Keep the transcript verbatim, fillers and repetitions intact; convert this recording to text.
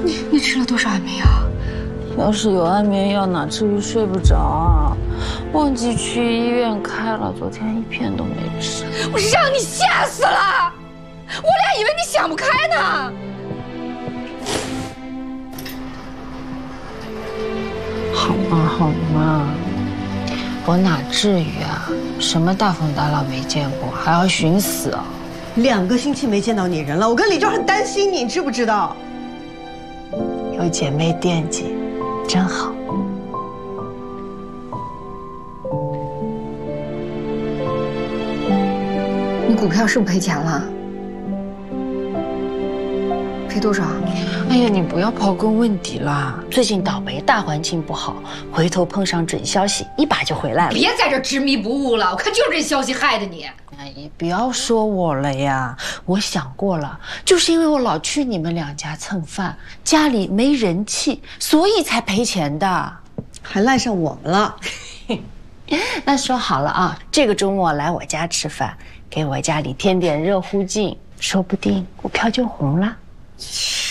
你你吃了多少安眠药？ 要是有安眠药，哪至于睡不着啊？忘记去医院开了，昨天一片都没吃。 我让你吓死了！我俩以为你想不开呢。 好嘛好嘛，我哪至于啊？什么大风大浪没见过，还要寻死啊？ 两个星期没见到你人了，我跟李娟很担心你，你知不知道？ 有姐妹惦记，真好。 你股票是不是赔钱了？赔多少？ 哎呀，你不要刨根问底啦！最近倒霉，大环境不好，回头碰上准消息，一把就回来了。 别在这执迷不悟了，我看就是这消息害的你。 哎，你不要说我了呀！我想过了，就是因为我老去你们两家蹭饭，家里没人气，所以才赔钱的。 还赖上我们了。 那说好了啊，这个周末来我家吃饭，给我家里添点热乎劲，说不定股票就红了。